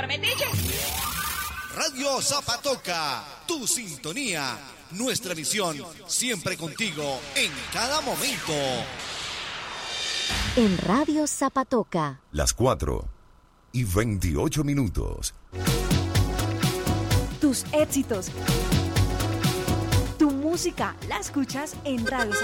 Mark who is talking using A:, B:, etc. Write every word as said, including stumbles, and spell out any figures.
A: por metiche.
B: Radio Zapatoca, tu sintonía, nuestra visión, siempre contigo en cada momento.
C: En Radio Zapatoca.
D: Las cuatro y veintiocho minutos.
E: Tus éxitos. Tu música la escuchas en Radio